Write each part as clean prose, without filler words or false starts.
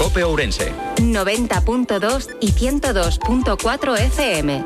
COPE Ourense. 90.2 y 102.4 FM.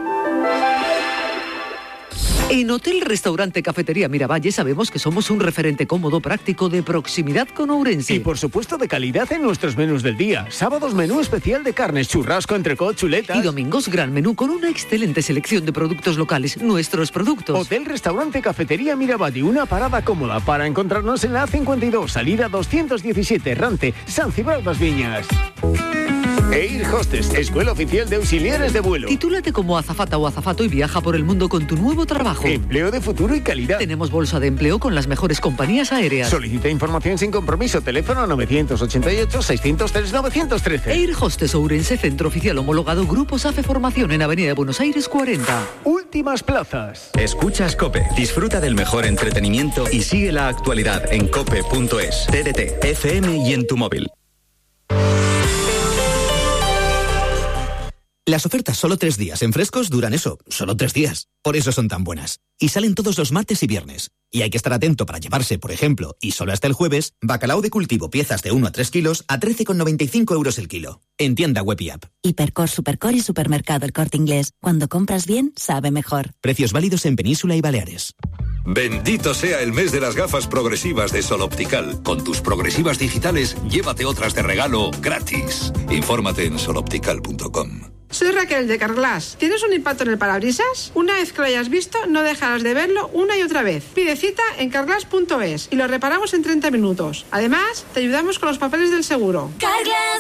En Hotel Restaurante Cafetería Miravalle sabemos que somos un referente cómodo, práctico, de proximidad con Ourense. Y por supuesto de calidad en nuestros menús del día. Sábados menú especial de carnes, churrasco, entrecot, chuletas. Y domingos gran menú con una excelente selección de productos locales, nuestros productos. Hotel Restaurante Cafetería Miravalle, una parada cómoda para encontrarnos en la A52, salida 217, Errante, San Cibrao das Viñas. Air Hostess, Escuela Oficial de Auxiliares de Vuelo. Titúlate como azafata o azafato y viaja por el mundo con tu nuevo trabajo. Empleo de futuro y calidad. Tenemos bolsa de empleo con las mejores compañías aéreas. Solicita información sin compromiso. Teléfono 988-603-913. Air Hostess Ourense, centro oficial homologado, Grupo SAFE Formación en Avenida de Buenos Aires 40. Últimas plazas. Escuchas COPE. Disfruta del mejor entretenimiento y sigue la actualidad en cope.es, TDT, FM y en tu móvil. Las ofertas solo 3 días en Frescos duran eso, solo 3 días. Por eso son tan buenas. Y salen todos los martes y viernes. Y hay que estar atento para llevarse, por ejemplo, y solo hasta el jueves, bacalao de cultivo piezas de 1 a 3 kilos a 13,95 € el kilo. En tienda web y app. Hipercor, Supercor y Supermercado El Corte Inglés. Cuando compras bien, sabe mejor. Precios válidos en Península y Baleares. Bendito sea el mes de las gafas progresivas de Sol Optical. Con tus progresivas digitales, llévate otras de regalo gratis. Infórmate en soloptical.com. Soy Raquel de Carglass. ¿Tienes un impacto en el parabrisas? Una vez que lo hayas visto, no dejarás de verlo una y otra vez. Pide cita en carglass.es y lo reparamos en 30 minutos. Además, te ayudamos con los papeles del seguro. Carglass